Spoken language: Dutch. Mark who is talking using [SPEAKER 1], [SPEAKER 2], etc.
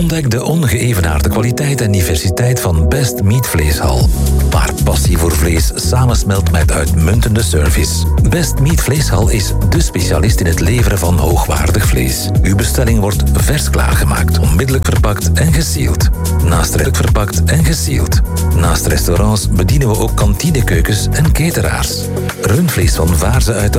[SPEAKER 1] Ontdek de ongeëvenaarde kwaliteit en diversiteit van Best Meat Vleeshal. Waar passie voor vlees samensmelt met uitmuntende service. Best Meat Vleeshal is de specialist in het leveren van hoogwaardig vlees. Uw bestelling wordt vers klaargemaakt, onmiddellijk verpakt en gesield. Naast restaurants bedienen we ook kantinekeukens en cateraars. Rundvlees van Vaarze uit